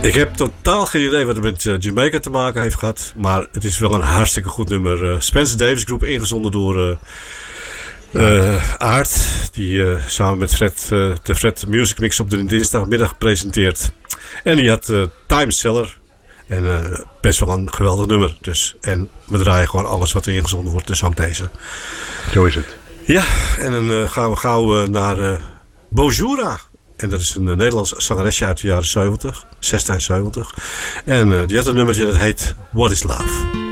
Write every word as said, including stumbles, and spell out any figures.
Ik heb totaal geen idee wat het met uh, Jamaica te maken heeft gehad. Maar het is wel een hartstikke goed nummer. Uh, Spencer Davis Groep, ingezonden door uh, uh, Aard. Die uh, samen met Fred, uh, de Fred Music Mix op de dinsdagmiddag presenteert. En die had uh, Time Seller. En uh, best wel een geweldig nummer. Dus. En we draaien gewoon alles wat er ingezonden wordt. Dus ook deze. Zo is het. Ja, en dan uh, gaan we gauw uh, naar uh, Bojura. En dat is een uh, Nederlands zangeresje uit de jaren zeventig. zestig en zeventig. En uh, die had een nummertje dat heet What is Love?